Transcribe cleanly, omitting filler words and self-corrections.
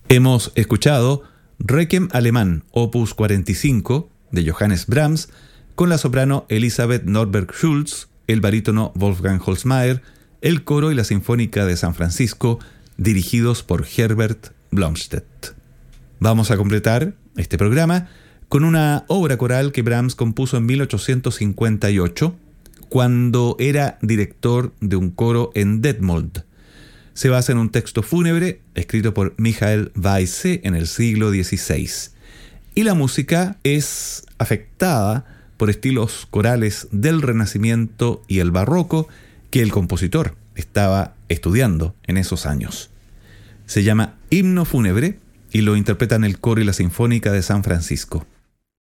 Hemos escuchado Requiem alemán, opus 45, de Johannes Brahms, con la soprano Elisabeth Norberg-Schulz, el barítono Wolfgang Holzmair, el coro y la Sinfónica de San Francisco, dirigidos por Herbert Blomstedt. Vamos a completar este programa con una obra coral que Brahms compuso en 1858, cuando era director de un coro en Detmold. Se basa en un texto fúnebre escrito por Michael Weisse en el siglo XVI. Y la música es afectada por estilos corales del Renacimiento y el Barroco que el compositor estaba estudiando en esos años. Se llama Himno Fúnebre y lo interpretan el coro y la Sinfónica de San Francisco.